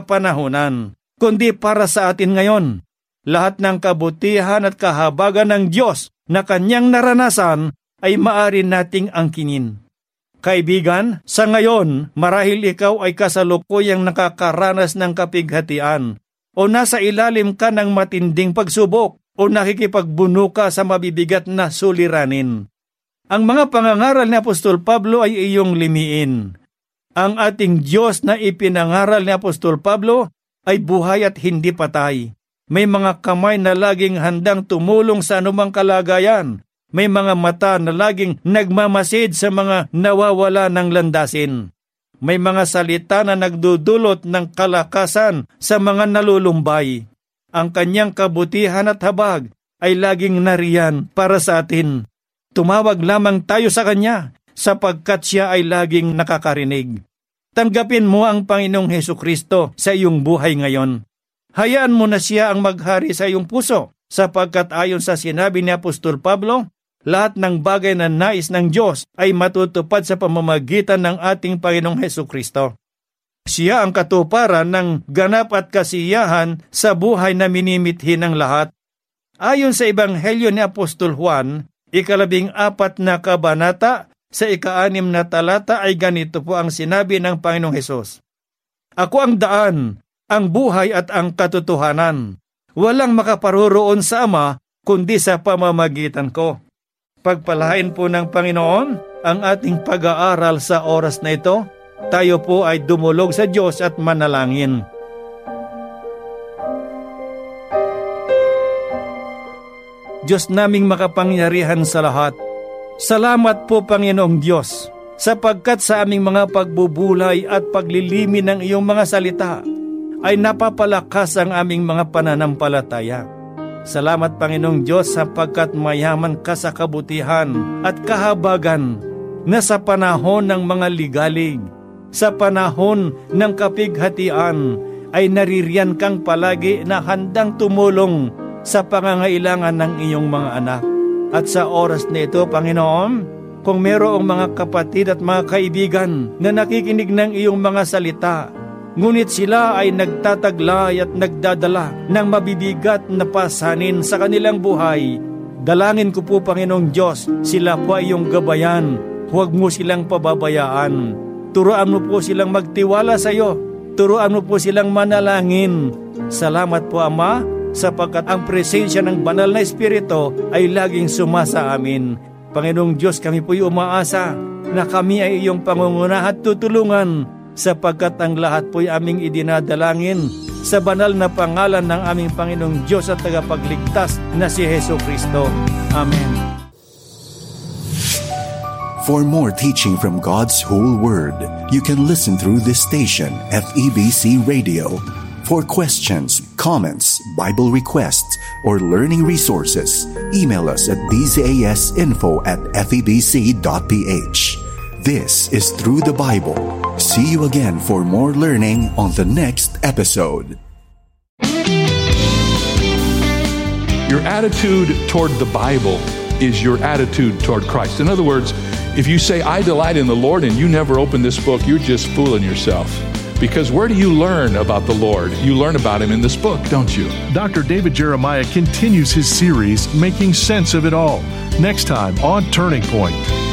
kapanahunan, kundi para sa atin ngayon. Lahat ng kabutihan at kahabagan ng Diyos na kanyang naranasan ay maaari nating angkinin. Kaibigan, sa ngayon, marahil ikaw ay kasalukuyang nakakaranas ng kapighatian o nasa ilalim ka ng matinding pagsubok o nakikipagbuno ka sa mabibigat na suliranin. Ang mga pangangaral ni Apostol Pablo ay iyong limiin. Ang ating Diyos na ipinangaral ni Apostol Pablo ay buhay at hindi patay. May mga kamay na laging handang tumulong sa anumang kalagayan. May mga mata na laging nagmamasid sa mga nawawala ng landasin. May mga salita na nagdudulot ng kalakasan sa mga nalulumbay. Ang kanyang kabutihan at habag ay laging nariyan para sa atin. Tumawag lamang tayo sa kanya sapagkat siya ay laging nakakarinig. Tanggapin mo ang Panginoong Hesukristo sa iyong buhay ngayon. Hayaan mo na siya ang maghari sa iyong puso sapagkat ayon sa sinabi ni Apostol Pablo, lahat ng bagay na nais ng Diyos ay matutupad sa pamamagitan ng ating Panginoong Hesukristo. Siya ang katuparan ng ganap at kasiyahan sa buhay na minimithi ng lahat. Ayon sa Ebanghelyo ni Apostol Juan, 14 na kabanata, sa 6 na talata ay ganito po ang sinabi ng Panginoong Hesus. Ako ang daan, ang buhay at ang katotohanan. Walang makaparoroon sa Ama kundi sa pamamagitan ko. Pagpalain po ng Panginoon ang ating pag-aaral sa oras na ito. Tayo po ay dumulog sa Diyos at manalangin. Diyos naming makapangyarihan sa lahat, salamat po Panginoong Diyos, sapagkat sa aming mga pagbubulay at paglilimi ng iyong mga salita, ay napapalakas ang aming mga pananampalataya. Salamat Panginoong Diyos sapagkat mayaman ka sa kabutihan at kahabagan na sa panahon ng mga ligalig, sa panahon ng kapighatian, ay naririyan kang palagi na handang tumulong sa pangangailangan ng iyong mga anak. At sa oras na ito, Panginoon, kung mayroong mga kapatid at mga kaibigan na nakikinig ng iyong mga salita, ngunit sila ay nagtataglay at nagdadala ng mabibigat na pasanin sa kanilang buhay, dalangin ko po Panginoong Diyos, sila po ay iyong gabayan, huwag mo silang pababayaan. Turuan mo po silang magtiwala sa iyo, turuan mo po silang manalangin. Salamat po Ama, sapagkat ang presensya ng banal na Espiritu ay laging sumasa amin. Panginoong Diyos, kami po'y umaasa na kami ay iyong pangunguna at tutulungan sapagkat ang lahat po'y aming idinadalangin sa banal na pangalan ng aming Panginoong Diyos at tagapagligtas na si Hesukristo. Amen. For more teaching from God's whole Word, you can listen through this station, FEBC Radio. For questions, comments, Bible requests, or learning resources, email us at bzasinfo@febc.ph. This is Through the Bible. See you again for more learning on the next episode. Your attitude toward the Bible is your attitude toward Christ. In other words, if you say, I delight in the Lord, and you never open this book, you're just fooling yourself. Because where do you learn about the Lord? You learn about Him in this book, don't you? Dr. David Jeremiah continues his series, Making Sense of It All, next time on Turning Point.